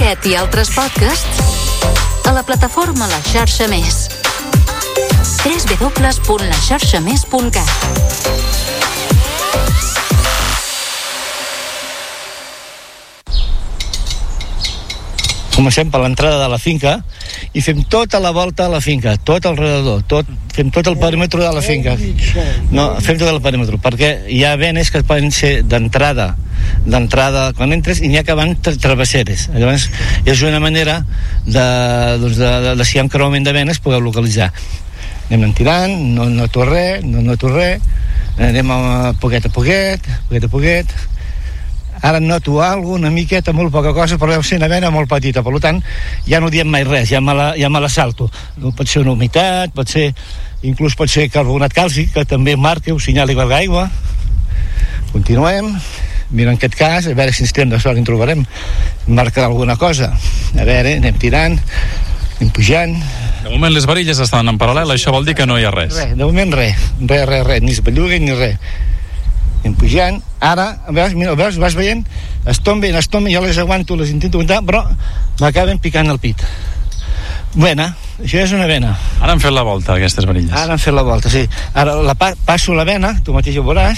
Aquest i altres podcasts a la plataforma La Xarxa Més. www.laxarxamés.cat. Comencem per l'entrada de la finca i fem tota la volta a la finca, tot alrededor, fem tot el perímetre de la finca. No, fem tot el perímetre, perquè hi ha venes que poden ser d'entrada quan entres, i n'hi ha que van travesseres. Llavors és una manera de si hi ha un creuament de venes poder localitzar. Anem tirant, no atur res, anem a poquet a poquet. Ara noto una miqueta, molt poca cosa, però deu ser una vena molt petita, per tant ja no diem mai res, ja me la salto. Pot ser una humitat, inclús pot ser carbonat càlcic, que també marca, ho senyala igual l'aigua. Continuem. Mira, en aquest cas, a veure si ens tenen de sort i en trobarem, marcar alguna cosa. A veure, anem tirant, anem pujant. De moment les varilles estan en paral·lel, això vol dir que no hi ha res. De moment res, ni es belluga ni res. Anem pujant. Ara, veus, vas veient, es tomben, jo les aguanto, les intento aguantar, però m'acaben picant el pit. Vena, això és una vena. Ara han fet la volta, aquestes varilles. Ara han fet la volta, sí. Ara passo la vena, tu mateix ho veuràs,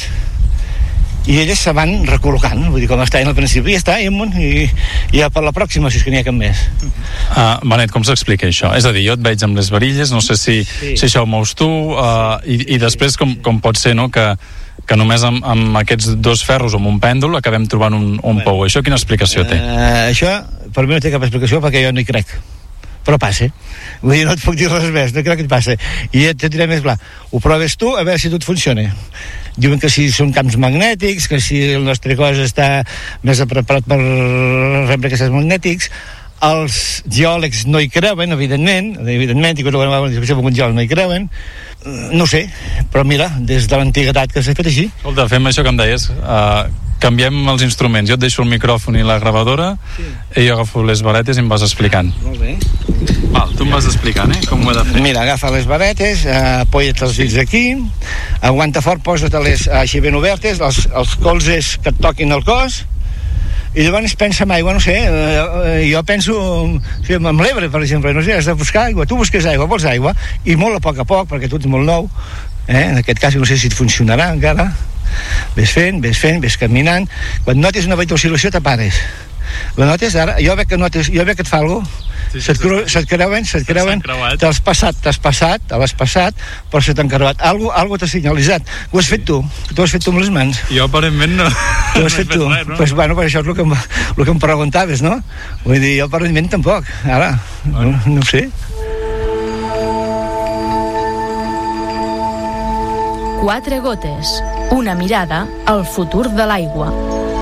i elles se van recol·locant, vull dir, com està al principi, ja està, i amunt, i ja per la pròxima, si és que n'hi ha cap més. Benet, com s'explica això? És a dir, jo et veig amb les varilles, no sé si això ho mous tu, i després com pot ser, no?, que només amb aquests dos ferros o amb un pèndol acabem trobant un pou. Això quina explicació té? Això, per mi no té cap explicació, perquè jo no hi crec. Però passa. Vull dir, no et puc dir res més, no crec que et passa. I et diré més clar. Ho proves tu, a veure si tot funciona. Diuen que si són camps magnètics, que si el nostre cos està més preparat per rebre aquests magnètics. Els geòlegs no hi creuen, evidentment, i quan un geòleg no hi creuen. No sé, però mira, des de l'antiguitat que s'ha fet així. Escolta, fem això que em deies, canviem els instruments, jo et deixo el micròfon i la gravadora, i jo agafo les varetes i em vas explicant. Molt bé. Val, tu em vas explicant, com ho he de fer. Mira, agafa les varetes, apoya't els dits aquí, aguanta fort, posa-te-les així ben obertes, els colzes que et toquin el cos, i llavors pensa en aigua, no sé, jo penso amb l'Ebre, per exemple, no sé, has de buscar aigua, tu busques aigua, vols aigua, i molt a poc, perquè tu ets molt nou, en aquest cas no sé si et funcionarà encara. Ves fent, ves caminant. Quan notis una oscil·lació te pares. La notes ara, jo veig que et fa alguna cosa, se't creuen, t'has passat, però se t'han creuat. Algo t'ha senyalitzat. Ho has fet tu has fet tu amb les mans. Jo aparentment no. Ho has fet tu. Pues bueno, per això és el que em preguntaves, no? Vull dir, jo aparentment tampoc. Ara, no ho sé. Quatre gotes, una mirada al futur de l'aigua.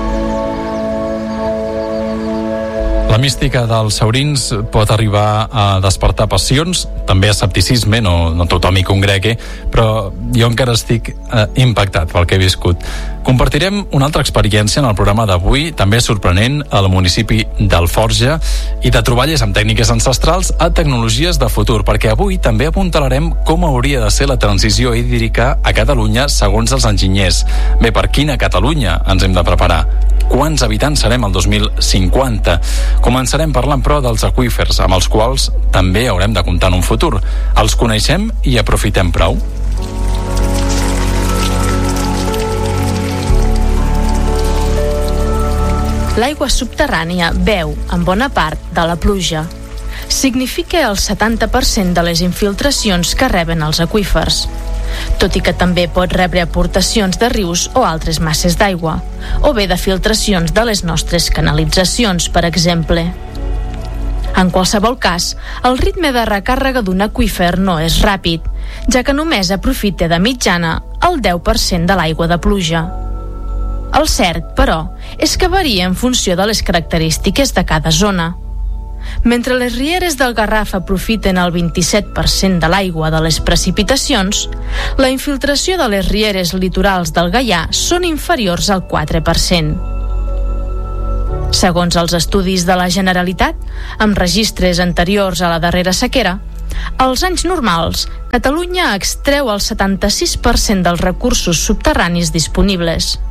La mística dels saurins pot arribar a despertar passions, també escepticisme, no tothom hi congregui, però jo encara estic impactat pel que he viscut. Compartirem una altra experiència en el programa d'avui, també sorprenent, al municipi d'Alforja, i de troballes amb tècniques ancestrals a tecnologies de futur, perquè avui també apuntalarem com hauria de ser la transició hídrica a Catalunya segons els enginyers. Bé, per quina Catalunya ens hem de preparar? Quants habitants serem el 2050? Començarem parlant, però, dels aqüífers, amb els quals també haurem de comptar en un futur. Els coneixem i aprofitem prou? L'aigua subterrània beu en bona part de la pluja. Significa el 70% de les infiltracions que reben els aqüífers, tot i que també pot rebre aportacions de rius o altres masses d'aigua, o bé de filtracions de les nostres canalitzacions, per exemple. En qualsevol cas, el ritme de recàrrega d'un aqüífer no és ràpid, ja que només aprofita de mitjana el 10% de l'aigua de pluja. El cert, però, és que varia en funció de les característiques de cada zona. Mentre les rieres del Garraf aprofiten el 27% de l'aigua de les precipitacions, la infiltració de les rieres litorals del Gaià són inferiors al 4%. Segons els estudis de la Generalitat, amb registres anteriors a la darrera sequera, als anys normals, Catalunya extreu el 76% dels recursos subterranis disponibles.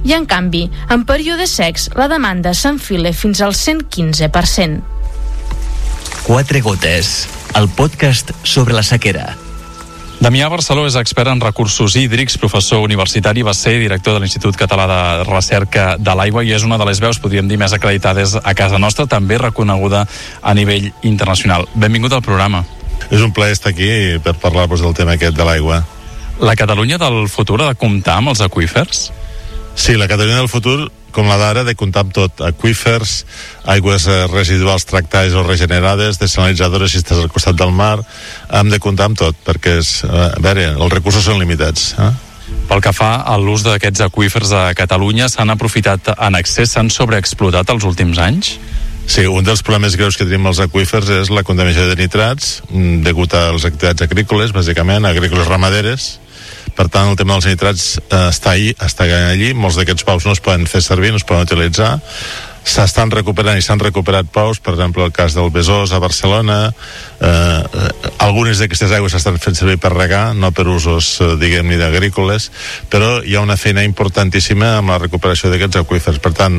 I, en canvi, en períodes secs, la demanda s'enfila fins al 115%. Quatre gotes, el podcast sobre la sequera. Damià Barceló és expert en recursos hídrics, professor universitari, va ser director de l'Institut Català de Recerca de l'Aigua i és una de les veus, podríem dir, més acreditades a casa nostra, també reconeguda a nivell internacional. Benvingut al programa. És un plaer estar aquí per parlar-vos del tema aquest de l'aigua. La Catalunya del futur ha de comptar amb els aqüífers? Sí, la Catalunya del futur, com la d'ara, ha de comptar amb tot. Aqüífers, aigües residuals tractades o regenerades, desalinitzadores si estàs al costat del mar, hem de comptar amb tot, perquè els recursos són limitats. Pel que fa a l'ús d'aquests aqüífers a Catalunya, s'han aprofitat en excés, s'han sobreexplotat els últims anys? Sí, un dels problemes greus que tenim als aqüífers és la contaminació de nitrats, degut a les activitats agrícoles, bàsicament, agrícoles ramaderes. Per tant, el tema dels nitrats està allí, molts d'aquests pous no es poden fer servir, no es poden utilitzar. S'estan recuperant i s'han recuperat pous, per exemple, el cas del Besòs a Barcelona. Algunes d'aquestes aigües s'estan fent servir per regar, no per usos, diguem-ne, agrícoles, però hi ha una feina importantíssima amb la recuperació d'aquests aqüífers. Per tant,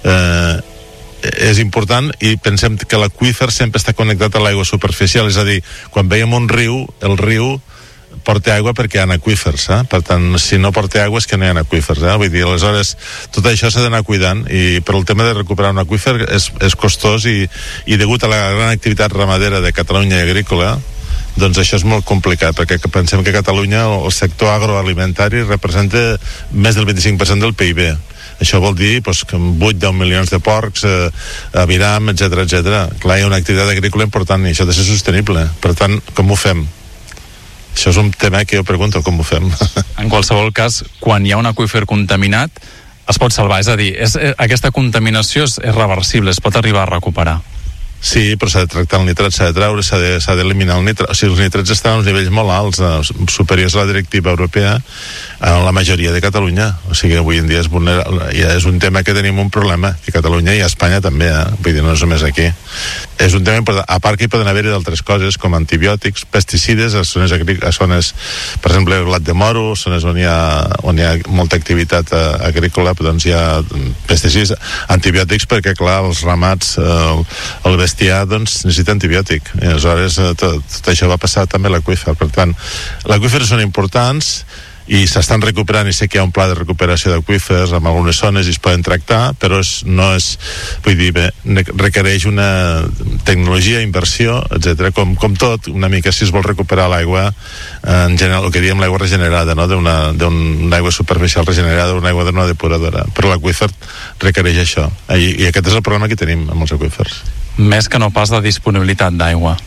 és important, i pensem que l'aqüífer sempre està connectat a l'aigua superficial, és a dir, quan veiem un riu, el riu porta aigua perquè hi ha aqüífers, per tant, si no porta aigua és que no hi ha aqüífers, vull dir, aleshores tot això s'ha d'anar cuidant, i per el tema de recuperar un aqüífer és costós, i degut a la gran activitat ramadera de Catalunya i agrícola, doncs això és molt complicat, perquè pensem que a Catalunya el sector agroalimentari representa més del 25% del PIB. Això vol dir que 8-10 milions de porcs, aviram, etc. Clar, hi ha una activitat agrícola important i això ha de ser sostenible. Per tant, com ho fem? Això és un tema que jo pregunto, com ho fem? En qualsevol cas, quan hi ha un aqüífer contaminat, es pot salvar, és a dir, aquesta contaminació és reversible, es pot arribar a recuperar. Sí, però s'ha de tractar el nitrat, s'ha de treure, s'ha d'eliminar el nitrat. O sigui, els nitrats estan a uns nivells molt alts, superiors a la directiva europea, a la majoria de Catalunya. O sigui, avui en dia és un tema que tenim un problema, que Catalunya i a Espanya també, vull dir, no és només aquí. És un tema important, a part que hi poden haver d'altres coses, com antibiòtics, pesticides, a zones, per exemple, el blat de moro, zones on hi ha molta activitat agrícola, doncs hi ha pesticides, antibiòtics, perquè, clar, els ramats, el bestiar, doncs, necessita antibiòtic, i aleshores tot això va passar també a l'aqüífer. Per tant, l'aqüífers són importants i s'estan recuperant, i sé que hi ha un pla de recuperació d'aqüífers en algunes zones i es poden tractar, però requereix una tecnologia, inversió, etc. Com tot, una mica, si es vol recuperar l'aigua, en general, el que diem l'aigua regenerada, no? d'una aigua superficial regenerada, una aigua d'una depuradora, però l'aqüífer requereix això, i aquest és el problema que tenim amb els aqüífers. Més que no pas de disponibilitat d'aigua.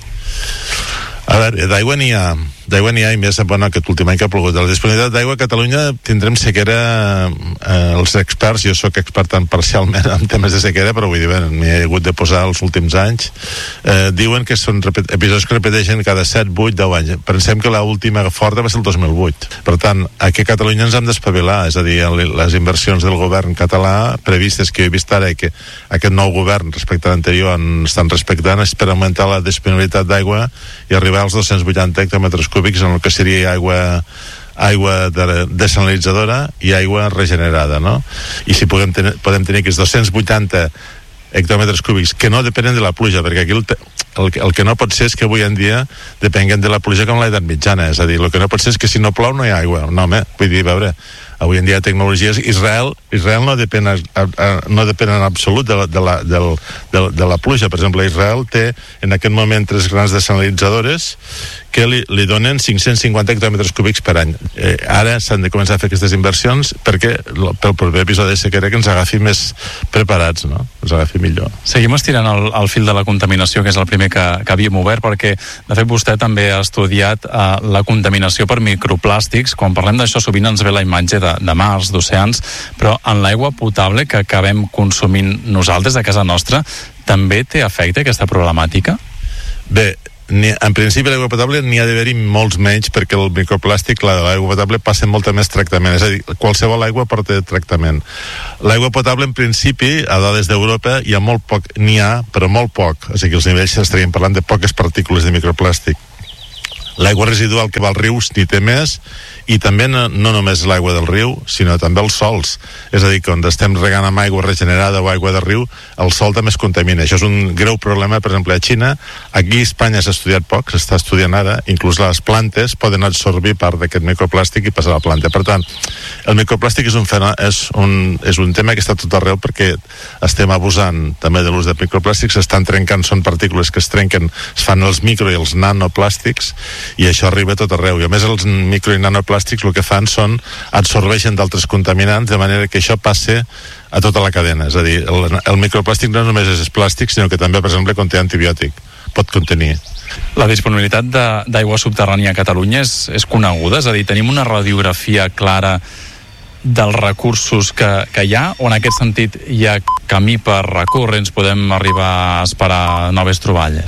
A veure, d'aigua n'hi ha, i més, aquest últim any que ha plogut. La disponibilitat d'aigua a Catalunya tindrem sequera, els experts, jo sóc expert tan parcialment en temes de sequera, però vull dir, m'hi he hagut de posar els últims anys, diuen que són episodis que repeteixen cada 7, 8, 10 anys. Pensem que l'última forta va ser el 2008. Per tant, aquí a Catalunya ens hem d'espavilar, és a dir, les inversions del govern català previstes, que he vist ara que aquest nou govern respecte a l'anterior estan respectant, és per augmentar la disponibilitat d'aigua i arribar als 280 hectòmetres cúbics en el que seria aigua desalinitzadora i aigua regenerada, no? I si podem tenir aquests 280 hectòmetres cúbics que no depenen de la pluja, perquè aquí el que no pot ser és que avui en dia depenguem de la pluja com l'edat mitjana, és a dir, el que no pot ser és que si no plou no hi ha aigua. No, home, vull dir, a veure, avui en dia tecnologies, Israel no depèn en absolut de la pluja. Per exemple, Israel té en aquest moment 3 grans desalinitzadores que li donen 550 hectòmetres cúbics per any. Ara s'han de començar a fer aquestes inversions perquè pel proper episodi de sequera que ens agafi més preparats, no? Ens agafi millor. Seguim estirant el fil de la contaminació, que és el primer que havíem obert, perquè de fet vostè també ha estudiat la contaminació per microplàstics. Quan parlem d'això sovint ens ve la imatge de mars, d'oceans, però en l'aigua potable que acabem consumint nosaltres a casa nostra també té efecte aquesta problemàtica? Bé, en principi l'aigua potable n'hi ha d'haver-hi molts menys, perquè el microplàstic, l'aigua potable, passa molta més tractament, és a dir, qualsevol aigua porta tractament. L'aigua potable, en principi, a dades d'Europa, hi ha molt poc, n'hi ha, però molt poc, o sigui, els nivells estaríem parlant de poques partícules de microplàstic. l'aigua residual que va als rius n'hi té més, i també no només l'aigua del riu, sinó també els sols. És a dir, que on estem regant amb aigua regenerada o aigua de riu, el sol també es contamina. Això és un greu problema, per exemple, a Xina. Aquí a Espanya s'ha estudiat poc, s'està estudiant ara, inclús les plantes poden absorbir part d'aquest microplàstic i passar a la planta. Per tant, el microplàstic és un tema que està tot arreu, perquè estem abusant també de l'ús de microplàstics, s'estan trencant, són partícules que es trenquen, es fan els micro i els nanoplàstics, i això arriba a tot arreu. I a més els micro i nanoplàstics el que fan absorbeixen d'altres contaminants, de manera que això passe a tota la cadena. És a dir, el microplàstic no només és plàstic, sinó que també, per exemple, conté antibiòtic, pot contenir. La disponibilitat d'aigua subterrània a Catalunya és coneguda? És a dir, tenim una radiografia clara dels recursos que hi ha, o en aquest sentit hi ha camí per recórrer, ens podem arribar a esperar noves troballes?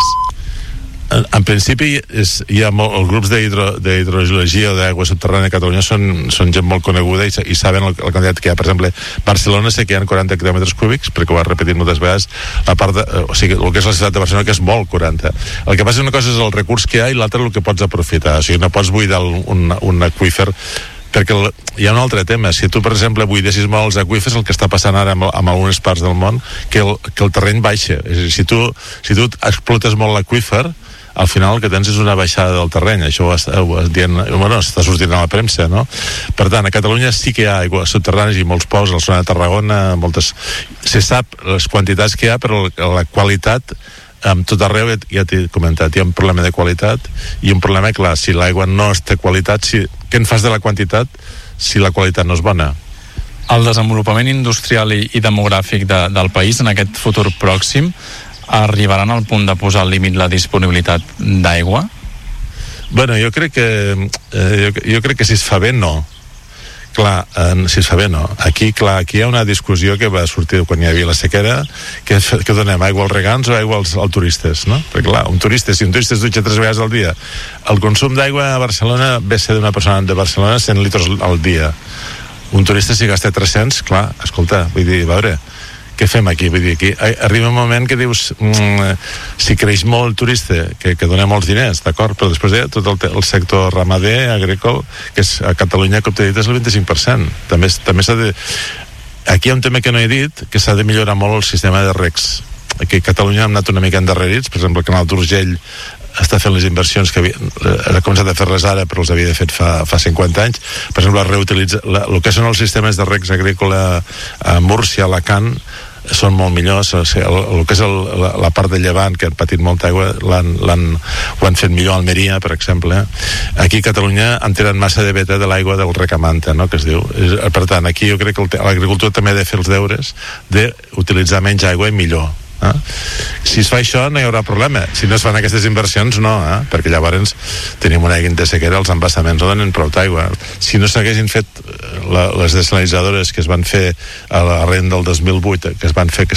En principi hi ha els grups d'hidrogeologia o d'aigua subterrània a Catalunya són gent molt coneguda i saben la quantitat que hi ha. Per exemple, Barcelona sé que hi ha 40 quilòmetres cúbics, perquè ho has repetit moltes vegades, o sigui, el que és la ciutat de Barcelona, que és molt, 40. El que passa una cosa és el recurs que hi ha i l'altre el que pots aprofitar. O sigui, no pots buidar un aqüífer, perquè hi ha un altre tema. Si tu, per exemple, buidessis molt els aqüífers, el que està passant ara amb algunes parts del món, que el terreny baixa. És a dir, si tu explotes molt l'aqüífer, al final el que tens és una baixada del terreny. Això ho està sortint a la premsa, no? Per tant, a Catalunya sí que hi ha aigua subterrània i molts pous, a la zona de Tarragona, se sap les quantitats que hi ha, però la qualitat amb tot arreu, ja t'he comentat, hi ha un problema de qualitat i un problema, clar, si l'aigua no té qualitat, què en fas de la quantitat si la qualitat no és bona? El desenvolupament industrial i demogràfic del país en aquest futur pròxim arribaran al punt de posar al límit la disponibilitat d'aigua? Bueno, jo crec que si es fa bé, no. Clar, si es fa bé, no. Aquí hi ha una discussió que va sortir quan hi havia la sequera, que donem aigua als regants o aigua als turistes, no? Perquè clar, si un turista es dutxa 3 vegades al dia, el consum d'aigua a Barcelona ve ser d'una persona de Barcelona 100 litres al dia. Un turista si gasta 300, clar, escolta, vull dir, a veure, què fem aquí? Vull dir, aquí arriba un moment que dius, si creix molt el turista, que dona molts diners, d'acord, però després hi ha tot el sector ramader, agrícola, que a Catalunya, com t'he dit, és el 25%. També s'ha de... Aquí hi ha un tema que no he dit, que s'ha de millorar molt el sistema de regs. Aquí a Catalunya hem anat una mica endarrerits, per exemple, el canal d'Urgell està fent les inversions que ha començat a fer-les ara, però els havia de fet fa 50 anys. Per exemple, el que són els sistemes de regs agrícola a Múrcia, a Alacant, són molt millors. O sigui, el que és la part de Llevant, que han patit molta aigua, ho han fet millor a Almeria, per exemple. Aquí a Catalunya han tirat massa de veta de l'aigua del recamanta, no?, que es diu. Per tant, aquí jo crec que l'agricultura també ha de fer els deures d'utilitzar menys aigua i millor. Si es fa això no hi haurà problema. Si no es fan aquestes inversions, no, perquè llavors tenim una de sequera, els embassaments no donen prou d'aigua. Si no s'haguessin fet les desalinitzadores que es van fer arran del 2008, que es van fer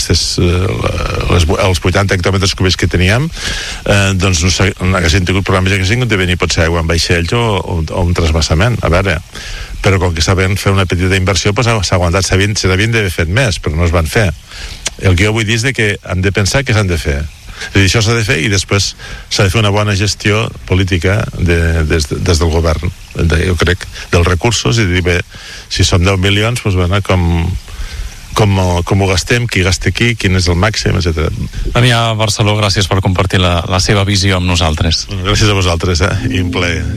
els 80 hectòmetres cúbics que teníem, doncs no haguessin tingut problemes, haguessin de venir potser aigua en vaixells o un trasbassament, a veure. Però com que saben fer una petita inversió, s'ha aguantat, s'havien d'haver fet més, però no es van fer. El que jo vull dir és que hem de pensar què s'han de fer. És a dir, això s'ha de fer i després s'ha de fer una bona gestió política des del govern, jo crec, dels recursos, i dir, bé, si som 10 milions, doncs, bueno, com ho gastem, qui gasta aquí, quin és el màxim, etc. Damià Barceló, gràcies per compartir la seva visió amb nosaltres. Gràcies a vosaltres, i un plaer.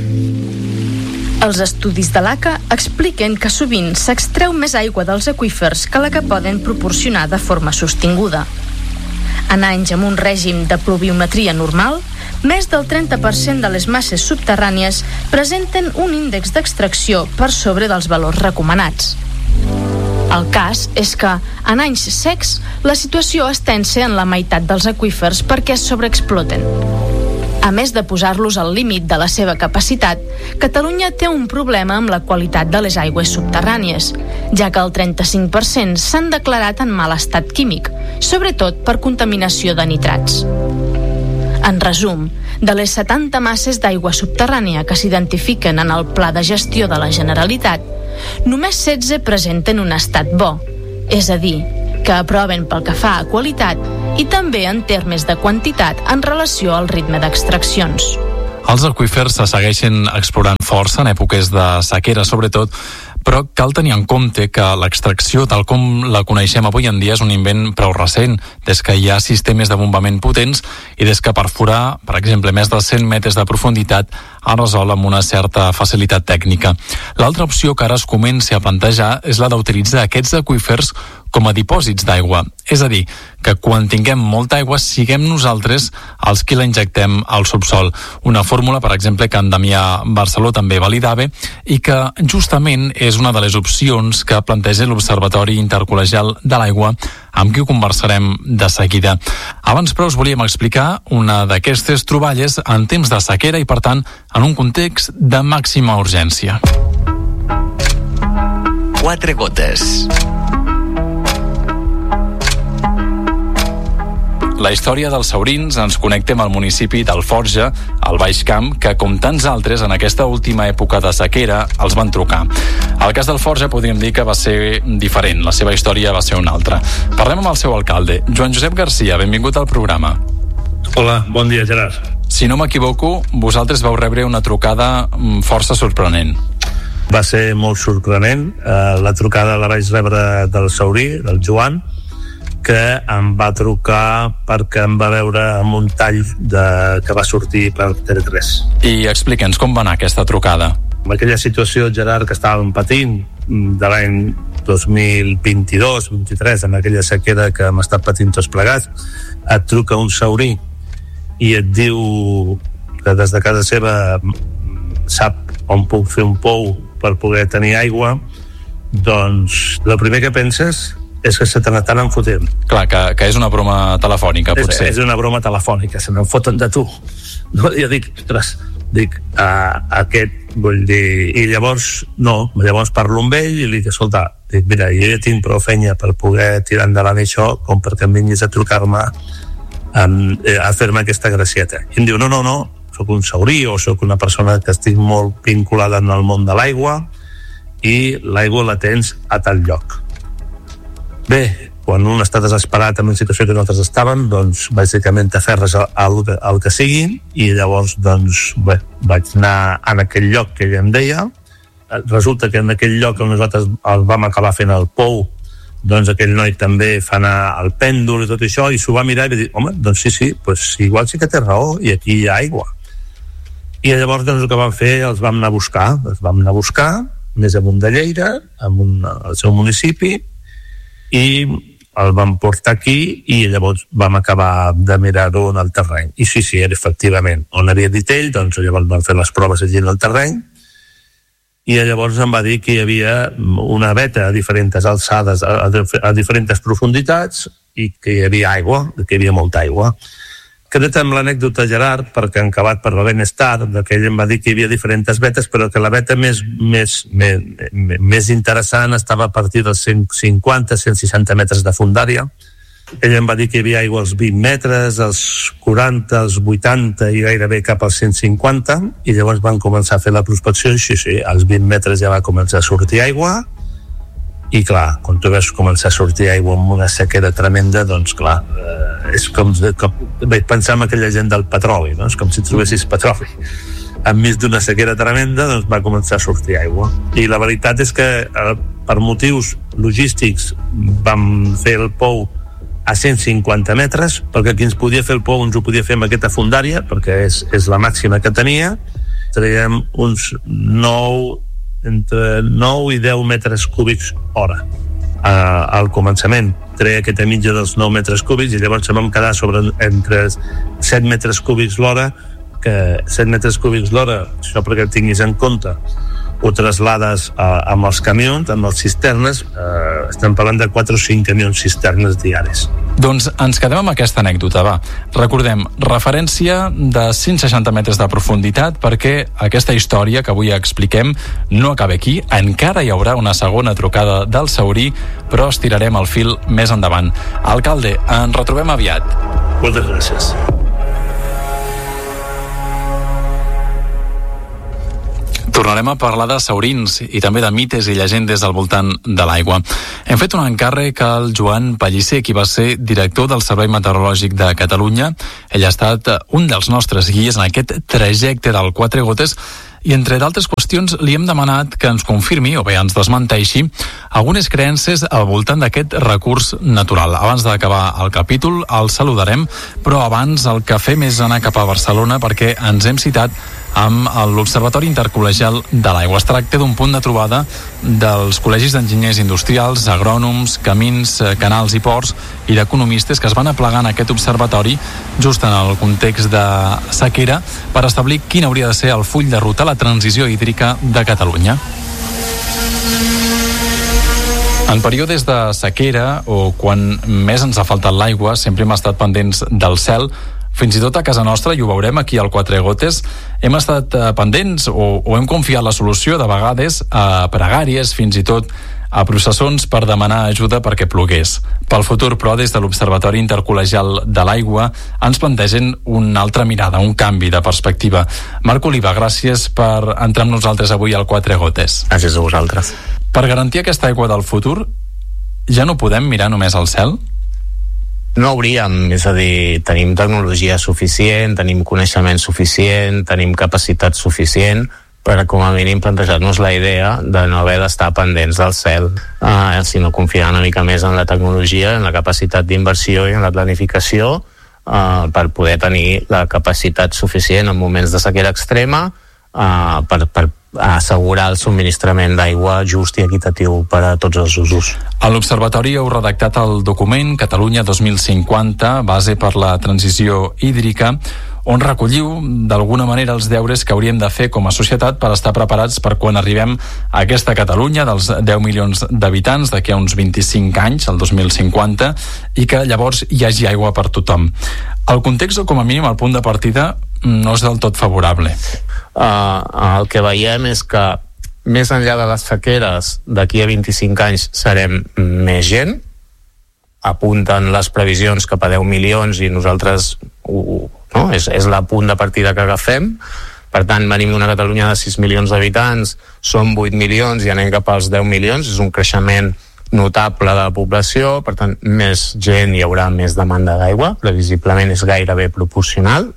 Els estudis de l'ACA expliquen que sovint s'extreu més aigua dels aqüífers que la que poden proporcionar de forma sostinguda. En anys amb un règim de pluviometria normal, més del 30% de les masses subterrànies presenten un índex d'extracció per sobre dels valors recomanats. El cas és que, en anys secs, la situació es tensa en la meitat dels aqüífers perquè es sobreexploten. A més de posar-los al límit de la seva capacitat, Catalunya té un problema amb la qualitat de les aigües subterrànies, ja que el 35% s'han declarat en mal estat químic, sobretot per contaminació de nitrats. En resum, de les 70 masses d'aigua subterrània que s'identifiquen en el Pla de Gestió de la Generalitat, només 16 presenten un estat bo, és a dir, que aproven pel que fa a qualitat i també en termes de quantitat en relació al ritme d'extraccions. Els aqüífers se segueixen explorant força en èpoques de sequera, sobretot, però cal tenir en compte que l'extracció, tal com la coneixem avui en dia, és un invent prou recent, des que hi ha sistemes de bombament potents i des que perforar, per exemple, més de 100 metres de profunditat es resol amb una certa facilitat tècnica. L'altra opció que ara es comença a plantejar és la d'utilitzar aquests aqüífers com a dipòsits d'aigua. És a dir, que quan tinguem molta aigua siguem nosaltres els qui la injectem al subsol. Una fórmula, per exemple, que en Damià Barceló també validava i que justament és una de les opcions que planteja l'Observatori Intercol·legial de l'Aigua, amb qui ho conversarem de seguida. Abans, però, us volíem explicar una d'aquestes troballes en temps de sequera i, per tant, en un context de màxima urgència. 4 gotes. La història dels saurins ens connecta amb el municipi d'Alforja, al Baix Camp, que, com tants altres, en aquesta última època de sequera, els van trucar. El cas d'Alforja podríem dir que va ser diferent, la seva història va ser una altra. Parlem amb el seu alcalde, Joan Josep Garcia, benvingut al programa. Hola, bon dia, Gerard. Si no m'equivoco, vosaltres vau rebre una trucada força sorprenent. Va ser molt sorprenent. La trucada la vaig rebre del saurí, del Joan, que em va trucar perquè em va veure amb un tall que va sortir per TV3. I explica'ns com va anar aquesta trucada. En aquella situació, Gerard, que estàvem patint de l'any 2022-23, en aquella sequera que hem estat patint tots plegats, et truca un saurí i et diu que des de casa seva sap on puc fer un pou per poder tenir aigua, doncs el primer que penses és que se t'estan enfotent. Clar, que és una broma telefònica, potser. És una broma telefònica, se n'enfoten de tu. No, jo dic, ostres, aquest, vull dir... I llavors parlo amb ell i li dic, escolta, mira, jo ja tinc prou feina per poder tirar endavant això com perquè em vinguis a trucar-me a fer-me aquesta gracieta. I em diu, no, soc un saurí o soc una persona que estic molt vinculada en el món de l'aigua i l'aigua la tens a tal lloc. Bé, quan un està desesperat en una situació que nosaltres estàvem, doncs bàsicament t'aferres al que sigui i llavors doncs bé, vaig anar en aquell lloc que ell em deia. Resulta que en aquell lloc on nosaltres el vam acabar fent el pou, doncs aquell noi també fa anar el pèndol i tot això, i s'ho va mirar i va dir, home, doncs sí, pues igual sí que té raó i aquí hi ha aigua. I llavors doncs el que vam fer, els vam anar a buscar més amunt de Lleida, al seu municipi, i el vam portar aquí i llavors vam acabar de mirar-ho en el terreny. I sí, era efectivament on havia dit ell, doncs llavors vam fer les proves allí en el terreny i llavors em va dir que hi havia una veta a diferents alçades, a diferents profunditats i que hi havia aigua, que hi havia molta aigua. Queda't amb l'anècdota, Gerard, perquè han acabat per la benestar, que ell em va dir que hi havia diferents vetes, però que la veta més interessant estava a partir dels 150-160 metres de fondària. Ell em va dir que hi havia aigua als 20 metres, als 40, als 80 i gairebé cap als 150, i llavors van començar a fer la prospecció i sí, als 20 metres ja va començar a sortir aigua. I clar, quan tu veus començar a sortir aigua amb una sequera tremenda, doncs clar, és com vaig pensar en aquella gent del petroli, no? És com si trobessis petroli. Enmig d'una sequera tremenda, doncs va començar a sortir aigua. I la veritat és que per motius logístics vam fer el pou a 150 metres, perquè qui ens podia fer el pou ens ho podia fer amb aquesta fondària, perquè és la màxima que tenia. Traiem uns entre 9 i 10 metres cúbics hora. Al començament treia aquesta mitja dels 9 metres cúbics i llavors vam quedar entre 7 metres cúbics l'hora, que 7 metres cúbics l'hora, això perquè tinguis en compte, ho traslades amb els camions, amb les cisternes, estem parlant de 4 o 5 camions cisternes diaris. Doncs ens quedem amb aquesta anècdota, va. Recordem, referència de 160 metres de profunditat, perquè aquesta història que avui expliquem no acaba aquí, encara hi haurà una segona trucada del saurí, però estirarem el fil més endavant. Alcalde, ens retrobem aviat. Moltes gràcies. tornarem a parlar de saurins i també de mites i llegendes al voltant de l'aigua. Hem fet un encàrrec al Joan Pellicer, qui va ser director del Servei Meteorològic de Catalunya. Ell ha estat un dels nostres guies en aquest trajecte del Quatre Gotes i, entre d'altres qüestions, li hem demanat que ens confirmi, o bé ens desmenteixi, algunes creences al voltant d'aquest recurs natural. Abans d'acabar el capítol, el saludarem, però abans el que fem és anar cap a Barcelona perquè ens hem citat amb l'Observatori Intercol·legial de l'Aigua. Es tracta d'un punt de trobada dels col·legis d'enginyers industrials, agrònoms, camins, canals i ports i d'economistes que es van aplegar en aquest observatori just en el context de sequera per establir quin hauria de ser el full de ruta a la transició hídrica de Catalunya. En períodes de sequera o quan més ens ha faltat l'aigua, sempre hem estat pendents del cel. Fins i tot a casa nostra, i ho veurem aquí al Quatre Gotes, hem estat pendents o hem confiat la solució de vegades a pregàries, fins i tot a processons per demanar ajuda perquè plogués. Pel futur, però, des de l'Observatori Intercol·legial de l'Aigua ens plantegen una altra mirada, un canvi de perspectiva. Marc Oliva, gràcies per entrar amb nosaltres avui al Quatre Gotes. Gràcies a vosaltres. Per garantir aquesta aigua del futur, ja no podem mirar només al cel? No hauríem, és a dir, tenim tecnologia suficient, tenim coneixement suficient, tenim capacitat suficient per, com a mínim, plantejar-nos la idea de no haver d'estar pendents del cel, sinó confiar una mica més en la tecnologia, en la capacitat d'inversió i en la planificació per poder tenir la capacitat suficient en moments de sequera extrema per assegurar el subministrament d'aigua just i equitatiu per a tots els usos. A l'Observatori heu redactat el document Catalunya 2050, base per la transició hídrica, on recolliu d'alguna manera els deures que hauríem de fer com a societat per estar preparats per quan arribem a aquesta Catalunya dels 10 milions d'habitants d'aquí a uns 25 anys, el 2050, i que llavors hi hagi aigua per tothom. El context, o com a mínim el punt de partida, no és del tot favorable. El que veiem és que més enllà de les sequeres, d'aquí a 25 anys serem més gent, apunten les previsions cap a 10 milions i nosaltres és la punt de partida que agafem. Per tant, venim d'una Catalunya de 6 milions d'habitants, som 8 milions i anem cap als 10 milions, és un creixement notable de la població, per tant, més gent, hi haurà més demanda d'aigua, previsiblement és gairebé proporcional.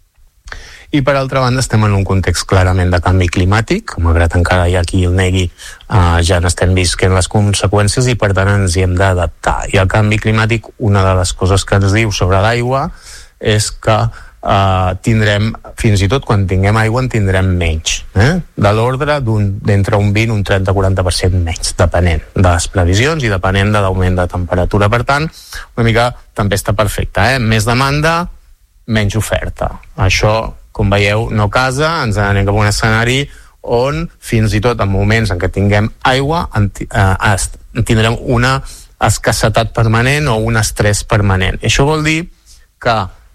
I per altra banda estem en un context clarament de canvi climàtic, malgrat encara hi ha qui el negui, ja n'estem visquent les conseqüències i per tant ens hi hem d'adaptar. I el canvi climàtic, una de les coses que ens diu sobre l'aigua és que tindrem, fins i tot quan tinguem aigua en tindrem menys, de l'ordre d'entre un 20 un 30-40% menys, depenent de les previsions i depenent de l'augment de temperatura. Per tant, una mica tempesta perfecta, més demanda, menys oferta. Això, com veieu, no casa, ens anem cap a un escenari on fins i tot en moments en què tinguem aigua tindrem una escassetat permanent o un estrès permanent. Això vol dir que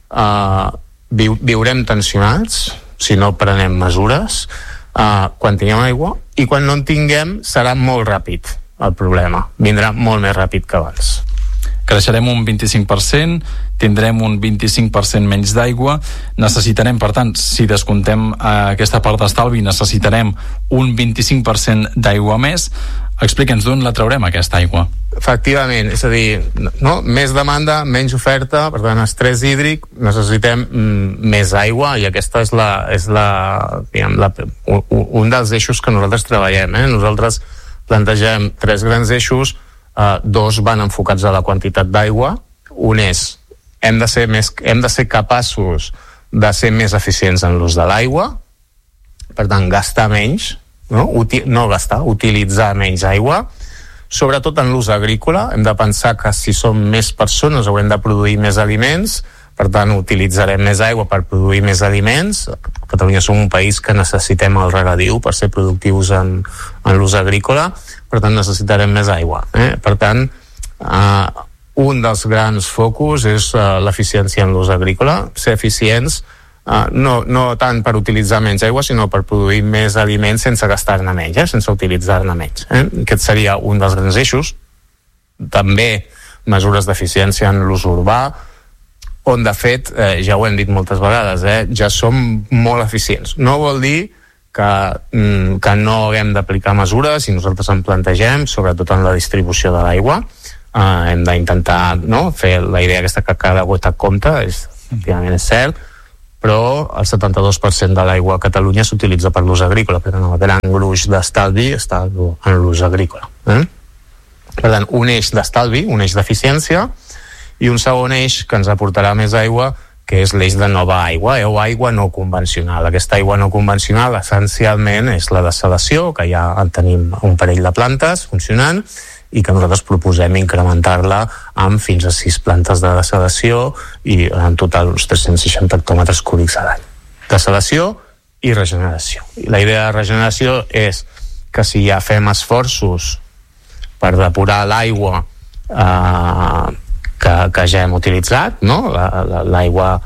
viurem tensionats si no prenem mesures quan tinguem aigua, i quan no en tinguem serà molt ràpid el problema, vindrà molt més ràpid que abans. Creixerem un 25%, tindrem un 25% menys d'aigua, necessitarem, per tant, si descomptem aquesta part d'estalvi, necessitarem un 25% d'aigua més. Explica'ns d'on la traurem, aquesta aigua. Efectivament, és a dir, més demanda, menys oferta, per tant, estrès hídric, necessitem més aigua, i aquesta és un dels eixos que nosaltres treballem. Nosaltres plantegem 3 grans eixos, 2 van enfocats a la quantitat d'aigua. Un és, hem de ser capaços de ser més eficients en l'ús de l'aigua, per tant, gastar menys, utilitzar menys aigua, sobretot en l'ús agrícola. Hem de pensar que si som més persones haurem de produir més aliments, per tant utilitzarem més aigua per produir més aliments. A Catalunya som un país que necessitem el regadiu per ser productius en l'ús agrícola, per tant necessitarem més aigua. Per tant, un dels grans focus és l'eficiència en l'ús agrícola, ser eficients no tant per utilitzar menys aigua, sinó per produir més aliments sense gastar-ne menys, sense utilitzar-ne menys. Aquest seria un dels grans eixos. També mesures d'eficiència en l'ús urbà, on de fet, ja ho hem dit moltes vegades, ja som molt eficients. No vol dir que no haguem d'aplicar mesures, i nosaltres en plantegem, sobretot en la distribució de l'aigua. Hem d'intentar fer la idea aquesta que cada gota compta, efectivament és cert, però el 72% de l'aigua a Catalunya s'utilitza per l'ús agrícola, per tant el gran gruix d'estalvi està en l'ús agrícola. Per tant, un eix d'estalvi, un eix d'eficiència, i un segon eix que ens aportarà més aigua, que és l'eix de nova aigua, o aigua no convencional. Aquesta aigua no convencional essencialment és la desalació, que ja en tenim un parell de plantes funcionant, i que nosaltres proposem incrementar-la amb fins a 6 plantes de desalació i en total uns 360 hectòmetres cúbics a l'any. Desalació i regeneració. I la idea de regeneració és que si ja fem esforços per depurar l'aigua que ja hem utilitzat, l'aigua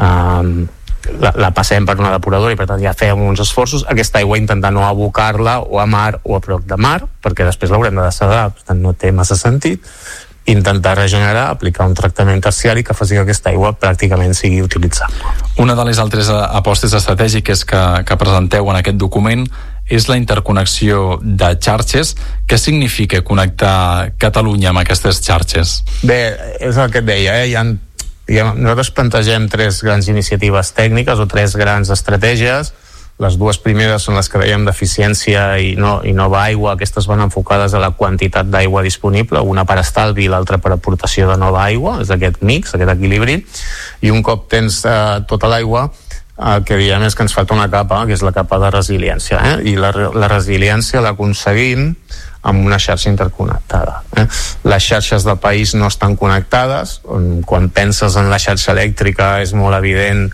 la passem per una depuradora i per tant ja fem uns esforços, aquesta aigua intentar no abocar-la o a mar o a prop de mar, perquè després l'haurem de desalar, per tant no té massa sentit. Intentar regenerar, aplicar un tractament terciari que faci que aquesta aigua pràcticament sigui utilitzable. Una de les altres apostes estratègiques que presenteu en aquest document és la interconnexió de xarxes. Què significa connectar Catalunya amb aquestes xarxes? Bé, és el que et deia, nosaltres plantegem 3 grans iniciatives tècniques o 3 grans estratègies. Les 2 primeres són les que dèiem d'eficiència i nova aigua. Aquestes van enfocades a la quantitat d'aigua disponible, una per estalvi i l'altra per aportació de nova aigua, és aquest mix, aquest equilibri, i un cop tens tota l'aigua, el que diem és que ens falta una capa, que és la capa de resiliència, i la resiliència l'aconseguim amb una xarxa interconnectada. Les xarxes del país no estan connectades. Quan penses en la xarxa elèctrica és molt evident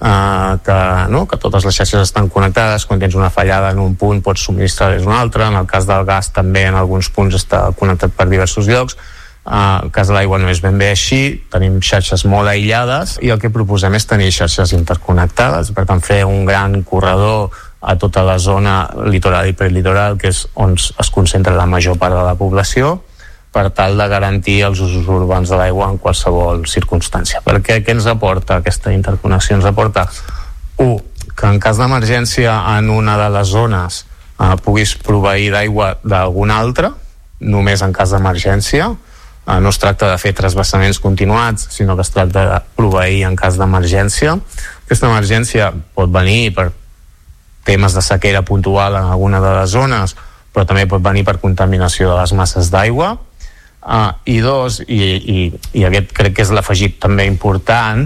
que totes les xarxes estan connectades. Quan tens una fallada en un punt pots subministrar des d'un altre. En el cas del gas també en alguns punts està connectat per diversos llocs. En el cas de l'aigua no és ben bé així, tenim xarxes molt aïllades i el que proposem és tenir xarxes interconnectades, per tant fer un gran corredor a tota la zona litoral i prelitoral, que és on es concentra la major part de la població, per tal de garantir els usos urbans de l'aigua en qualsevol circumstància. Perquè què ens aporta aquesta interconnexió? Ens aporta, que en cas d'emergència en una de les zones puguis proveir d'aigua d'alguna altra, només en cas d'emergència. No es tracta de fer transvasaments continuats, sinó que es tracta de proveir en cas d'emergència. Aquesta emergència pot venir per temes de sequera puntual en alguna de les zones, però també pot venir per contaminació de les masses d'aigua. I aquest crec que és l'afegit també important,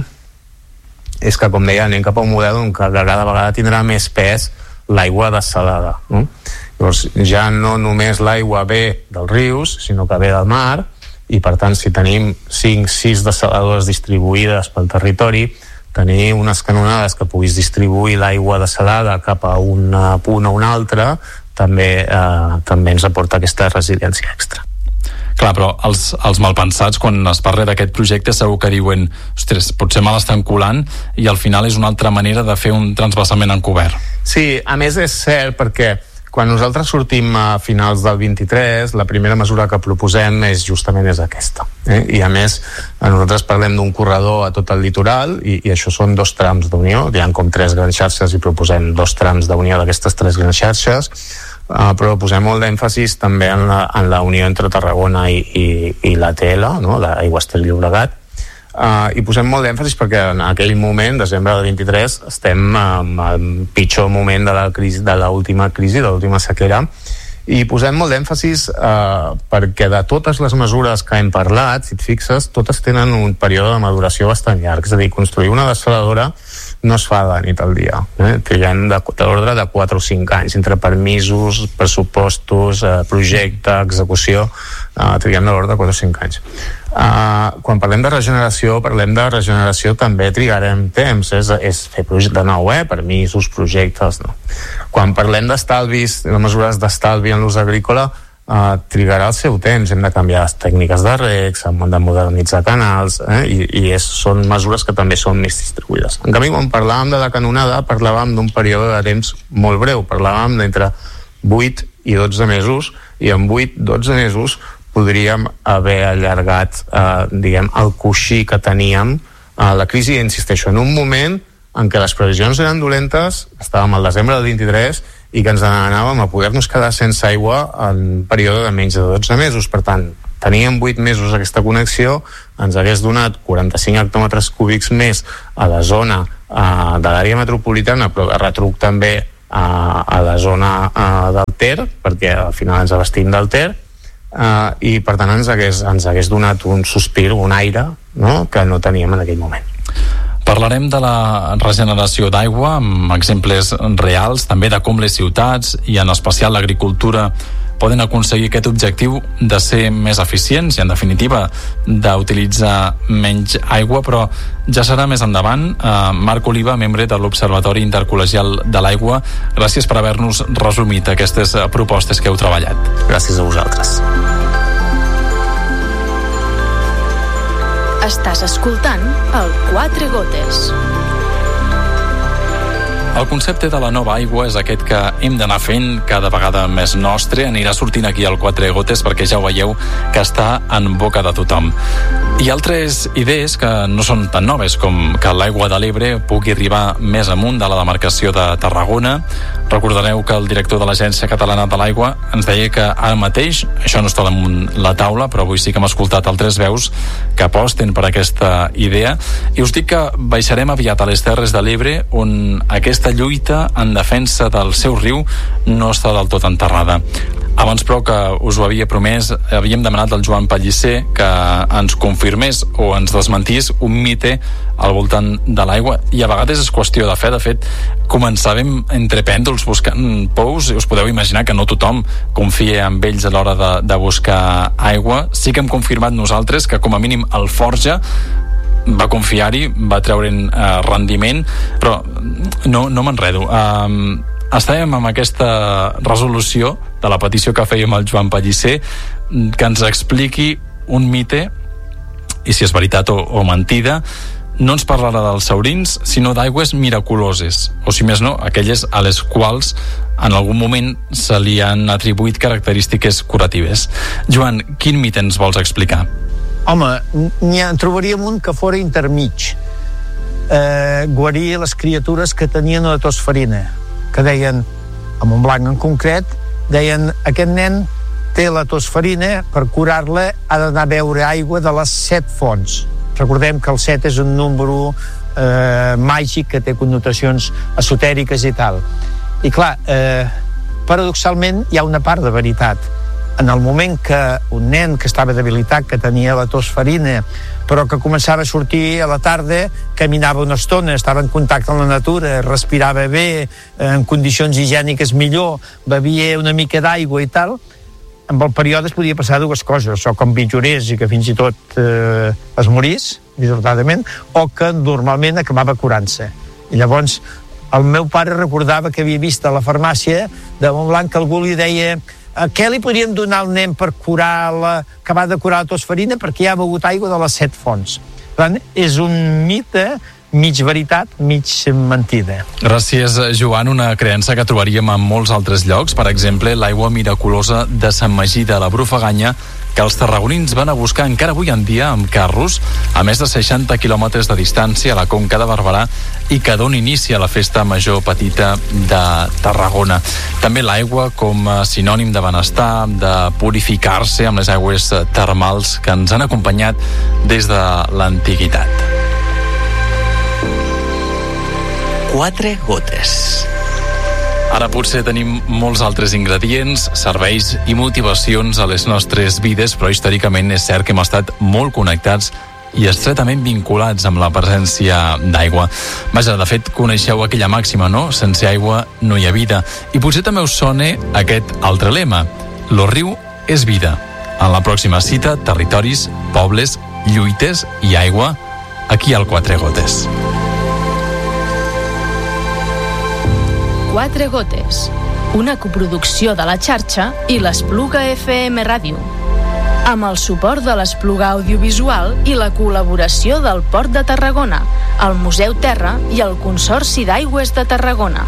és que, com deia, anem cap a un model on cada vegada tindrà més pes l'aigua dessalada. Llavors, ja no només l'aigua ve dels rius, sinó que ve del mar, i per tant, si tenim 5-6 desaladores distribuïdes pel territori, tenir unes canonades que puguis distribuir l'aigua dessalada cap a un punt o un altre també ens aporta aquesta resiliència extra. Clar, però els malpensats, quan es parla d'aquest projecte, segur que diuen, ostres, potser me l'estan colant, i al final és una altra manera de fer un transvasament encobert. Sí, a més és cert, perquè quan nosaltres sortim a finals del 23, la primera mesura que proposem justament és aquesta. I a més, nosaltres parlem d'un corredor a tot el litoral i això són 2 trams d'unió. Hi ha com 3 grans xarxes i proposem 2 trams d'unió d'aquestes 3 grans xarxes, però posem molt d'èmfasis també en la unió entre Tarragona i l'ATL, l'Aigües Ter Llobregat, i posem molt d'èmfasis perquè en aquell moment, desembre del 23, estem en el pitjor moment de l'última crisi, de l'última sequera, i posem molt d'èmfasis perquè de totes les mesures que hem parlat, si et fixes, totes tenen un període de maduració bastant llarg. És a dir, construir una dessaladora no es fa de la nit al dia, triguen de l'ordre de 4 o 5 anys entre permisos, pressupostos, projecte, execució, triguem de l'ordre de 4 o 5 anys. Quan parlem de regeneració també trigarem temps, és fer de nou, permisos, projectes, no. Quan parlem d'estalvis, de mesures d'estalvi en l'ús agrícola, trigarà el seu temps, hem de canviar les tècniques de regs, hem de modernitzar canals, i són mesures que també són més distribuïdes. En canvi, quan parlàvem de la canonada, parlàvem d'un període de temps molt breu, parlàvem d'entre 8 i 12 mesos, i en 8-12 mesos podríem haver allargat el coixí que teníem a la crisi, insisteixo, en un moment en què les previsions eren dolentes, estàvem al desembre del 23 i que ens anàvem a poder-nos quedar sense aigua en període de menys de 12 mesos. Per tant, teníem 8 mesos aquesta connexió, ens hagués donat 45 hectòmetres cúbics més a la zona de l'àrea metropolitana, però a retruc també a la zona del Ter, perquè al final ens abastim del Ter, i per tant ens hagués donat un sospir, un aire, no?, que no teníem en aquell moment. Parlarem de la regeneració d'aigua amb exemples reals, també de com les ciutats i en especial l'agricultura poden aconseguir aquest objectiu de ser més eficients i en definitiva d'utilitzar menys aigua, però ja serà més endavant. Marc Oliva, membre de l'Observatori Intercol·legial de l'Aigua, gràcies per haver-nos resumit aquestes propostes que heu treballat. Gràcies a vosaltres. Estàs escoltant el Quatre Gotes. El concepte de la nova aigua és aquest que hem d'anar fent cada vegada més nostre. Anirà sortint aquí al Quatre Gotes perquè ja ho veieu que està en boca de tothom. Hi ha altres idees que no són tan noves, com que l'aigua de l'Ebre pugui arribar més amunt de la demarcació de Tarragona. Recordareu que el director de l'Agència Catalana de l'Aigua ens deia que ara mateix això no està damunt la taula, però avui sí que hem escoltat altres veus que aposten per aquesta idea. I us dic que baixarem aviat a les Terres de l'Ebre, on aquesta lluita en defensa del seu riu no està del tot enterrada. Abans, però, que us ho havia promès, havíem demanat al Joan Pellicer que ens confirmés o ens desmentís un mite al voltant de l'aigua, i a vegades és qüestió de fe. De fet, començàvem entre pèndols buscant pous, i us podeu imaginar que no tothom confia en ells a l'hora de buscar aigua. Sí que hem confirmat nosaltres que com a mínim el Forja va confiar-hi, va treure'n rendiment, però no m'enredo. Estàvem amb aquesta resolució de la petició que fèiem al Joan Pellicer, que ens expliqui un mite, i si és veritat o mentida. No ens parlarà dels saurins, sinó d'aigües miraculoses, o si més no, aquelles a les quals en algun moment se li han atribuït característiques curatives. Joan, quin mite ens vols explicar? Home, en trobaríem un que fora intermig. Guarir les criatures que tenien la tosferina, que deien, a Montblanc en concret, deien, aquest nen té la tosferina, per curar-la ha d'anar a beure aigua de les 7 fonts. Recordem que el 7 és un número màgic que té connotacions esotèriques i tal. I clar, paradoxalment hi ha una part de veritat. En el moment que un nen que estava debilitat, que tenia la tosferina, però que començava a sortir a la tarda, caminava una estona, estava en contacte amb la natura, respirava bé, en condicions higièniques millor, bevia una mica d'aigua i tal, amb el període es podia passar dues coses, o com pitjorés i que fins i tot es morís, dissortadament, o que normalment acabava curant-se. I llavors el meu pare recordava que havia vist a la farmàcia de Montblanc que algú li deia: què li podríem donar al nen per acabar de curar la tosferina perquè ja ha begut aigua de les 7 fonts. Per tant, és un mite mig veritat, mig mentida. Gràcies, Joan. Una creença que trobaríem en molts altres llocs, per exemple, l'aigua miraculosa de Sant Magí de la Brufaganya, que els tarragonins van a buscar encara avui en dia amb carros a més de 60 quilòmetres de distància a la Conca de Barberà, i que dona inici a la Festa Major Petita de Tarragona. També l'aigua com a sinònim de benestar, de purificar-se amb les aigües termals que ens han acompanyat des de l'antiguitat. Quatre gotes. Ara potser tenim molts altres ingredients, serveis i motivacions a les nostres vides, però històricament és cert que hem estat molt connectats i estretament vinculats amb la presència d'aigua. Vaja, de fet, coneixeu aquella màxima, no? Sense aigua no hi ha vida. I potser també us sona aquest altre lema: lo riu és vida. En la pròxima cita, territoris, pobles, lluites i aigua, aquí al Quatre Gotes. Quatre Gotes, una coproducció de la xarxa i l'Espluga FM Ràdio, amb el suport de l'Espluga Audiovisual i la col·laboració del Port de Tarragona, el Museu Terra i el Consorci d'Aigües de Tarragona.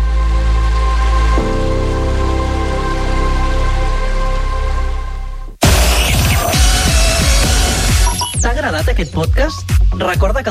T'ha agradat aquest podcast? Recorda que